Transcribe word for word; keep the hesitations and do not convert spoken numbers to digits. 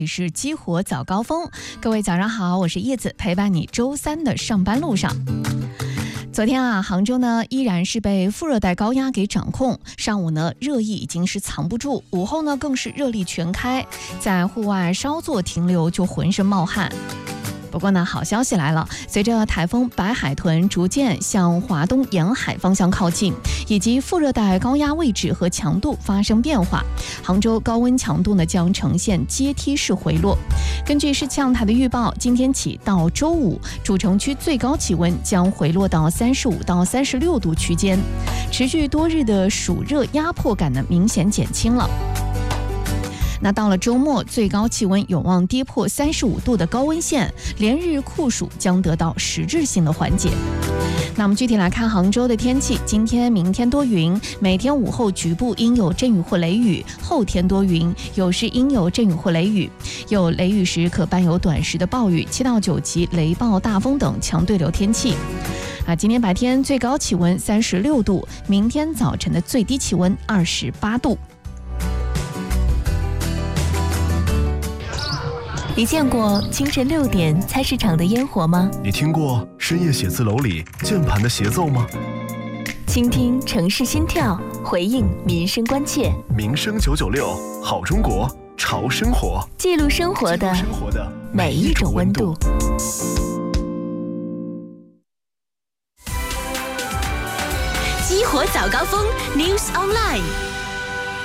是激活早高峰，各位早上好，我是叶子，陪伴你周三的上班路上。昨天啊，杭州呢依然是被副热带高压给掌控，上午呢热意已经是藏不住，午后呢更是热力全开，在户外稍作停留就浑身冒汗。不过呢，好消息来了，随着台风白海豚逐渐向华东沿海方向靠近，以及副热带高压位置和强度发生变化，杭州高温强度呢将呈现阶梯式回落。根据市气象台的预报，今天起到周五，主城区最高气温将回落到三十五到三十六度区间，持续多日的暑热压迫感呢明显减轻了。那到了周末，最高气温有望跌破三十五度的高温线，连日酷暑将得到实质性的缓解。那我们具体来看杭州的天气，今天、明天多云，每天午后局部应有阵雨或雷雨，后天多云，有时应有阵雨或雷雨，有雷雨时可伴有短时的暴雨，七到九级雷暴、大风等强对流天气。啊，今天白天最高气温三十六度，明天早晨的最低气温二十八度。 你见过清晨六点菜市场的烟火吗？ 你听过深夜写字楼里键盘的协奏吗？ 倾听城市心跳，回应民生关切。 民生九九六，好中国，潮生活， 记录生活的每一种温度。激活早高峰 News Online。